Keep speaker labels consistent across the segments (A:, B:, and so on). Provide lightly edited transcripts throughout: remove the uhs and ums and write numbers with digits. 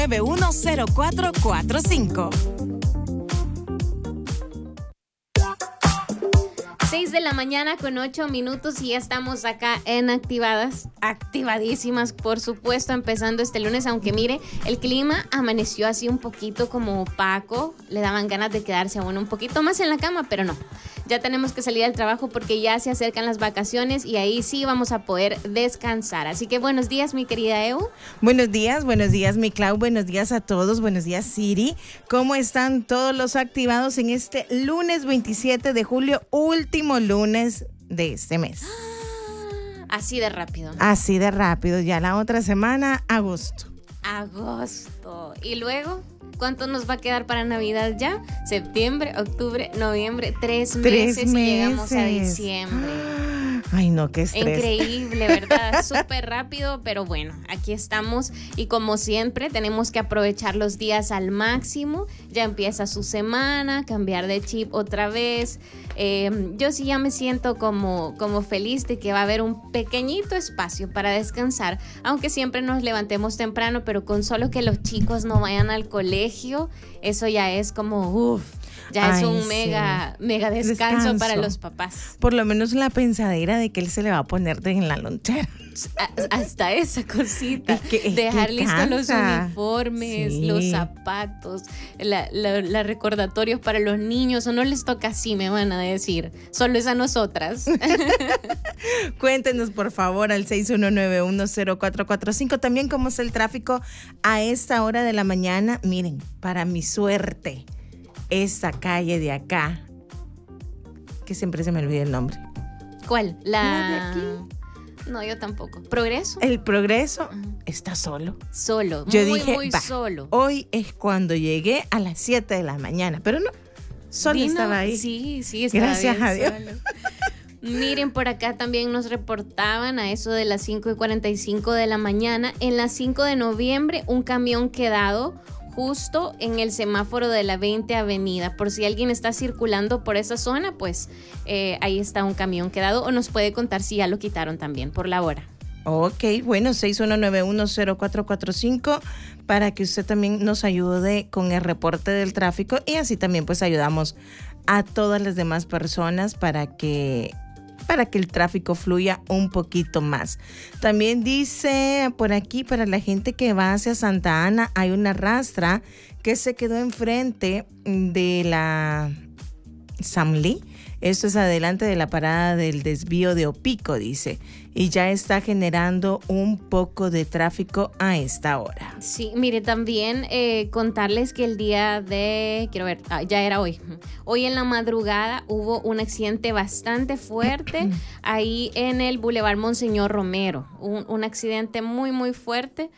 A: 910445.
B: 6 de la mañana con 8 minutos y ya estamos acá en activadísimas, por supuesto, empezando este lunes, aunque mire, el clima amaneció así un poquito como opaco, le daban ganas de quedarse a uno un poquito más en la cama, pero no. Ya tenemos que salir al trabajo porque ya se acercan las vacaciones y ahí sí vamos a poder descansar. Así que buenos días, mi querida Eu.
C: Buenos días, mi Clau. Buenos días a todos. Buenos días, Siri. ¿Cómo están todos los activados en este lunes 27 de julio, último lunes de este mes?
B: Así de rápido.
C: Así de rápido. Ya la otra semana, agosto.
B: Y luego, ¿cuánto nos va a quedar para Navidad ya? Septiembre, octubre, noviembre, 3 meses y llegamos a diciembre.
C: Ay, no, qué estrés.
B: Increíble, ¿verdad? Súper rápido, pero bueno, aquí estamos y como siempre tenemos que aprovechar los días al máximo. Ya empieza su semana, cambiar de chip otra vez. Yo sí ya me siento como feliz de que va a haber un pequeñito espacio para descansar, aunque siempre nos levantemos temprano, pero con solo que los chicos no vayan al colegio, eso ya es como es un mega descanso para los papás.
C: Por lo menos la pensadera de que él se le va a poner en la lonchera.
B: Hasta esa cosita. Dejar listos los uniformes, los zapatos, la recordatorios para los niños. O no les toca así, me van a decir. Solo es a nosotras.
C: Cuéntenos, por favor, al 61910445. También cómo es el tráfico a esta hora de la mañana. Miren, para mi suerte, esta calle de acá, que siempre se me olvida el nombre.
B: ¿Cuál?
C: La de aquí.
B: No, yo tampoco. ¿Progreso?
C: El Progreso está solo.
B: Solo.
C: Yo dije,
B: solo.
C: Hoy es cuando llegué a las 7 de la mañana, pero no, solo estaba ahí.
B: Sí, estaba
C: Gracias
B: bien
C: a Dios.
B: Solo. Miren, por acá también nos reportaban a eso de las 5:45 de la mañana. En las 5 de noviembre, un camión quedado justo en el semáforo de la 20 Avenida. Por si alguien está circulando por esa zona, pues ahí está un camión quedado, o nos puede contar si ya lo quitaron también por la hora.
C: Ok, bueno, 61910445 para que usted también nos ayude con el reporte del tráfico y así también pues ayudamos a todas las demás personas para que el tráfico fluya un poquito más. También dice por aquí, para la gente que va hacia Santa Ana, hay una rastra que se quedó enfrente de la Samlí. Esto es adelante de la parada del desvío de Opico, dice, y ya está generando un poco de tráfico a esta hora.
B: Sí, mire, también contarles que el día de, ya era hoy en la madrugada hubo un accidente bastante fuerte ahí en el Boulevard Monseñor Romero, un accidente muy, muy fuerte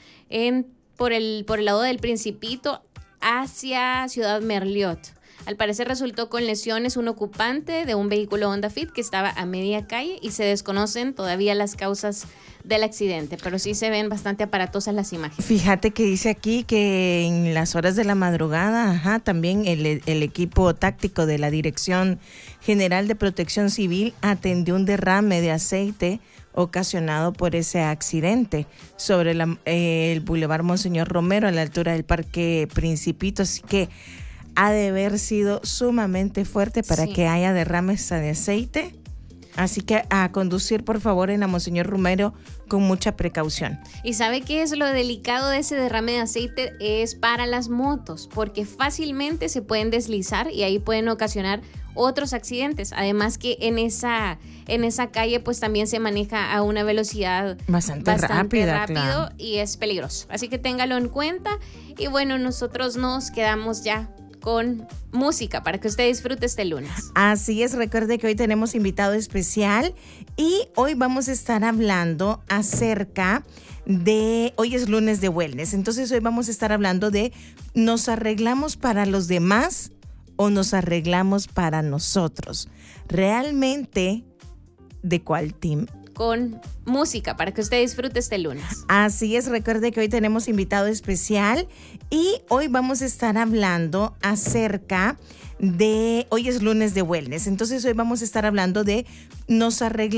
B: por el lado del Principito hacia Ciudad Merliot. Al parecer resultó con lesiones un ocupante de un vehículo Honda Fit que estaba a media calle y se desconocen todavía las causas del accidente, pero sí se ven bastante aparatosas las imágenes.
C: Fíjate que dice aquí que en las horas de la madrugada, también el equipo táctico de la Dirección General de Protección Civil atendió un derrame de aceite ocasionado por ese accidente sobre el Boulevard Monseñor Romero a la altura del Parque Principito, así que ha de haber sido sumamente fuerte para que haya derrames de aceite. Así que a conducir, por favor, en la Monseñor Romero con mucha precaución.
B: ¿Y sabe qué es lo delicado de ese derrame de aceite? Es para las motos, porque fácilmente se pueden deslizar y ahí pueden ocasionar otros accidentes. Además que en esa calle pues también se maneja a una velocidad bastante rápido, claro, y es peligroso. Así que téngalo en cuenta. Y bueno, nosotros nos quedamos ya con música para que usted disfrute este lunes.
C: Así es, recuerde que hoy tenemos invitado especial y hoy vamos a estar hablando acerca de, hoy es lunes de wellness, entonces hoy vamos a estar hablando de ¿nos arreglamos para los demás o nos arreglamos para nosotros? ¿Realmente de cuál team?
B: Con música para que usted disfrute este lunes.
C: Así es, recuerde que hoy tenemos invitado especial y hoy vamos a estar hablando acerca de, hoy es lunes de wellness, entonces hoy vamos a estar hablando de nos arreglamos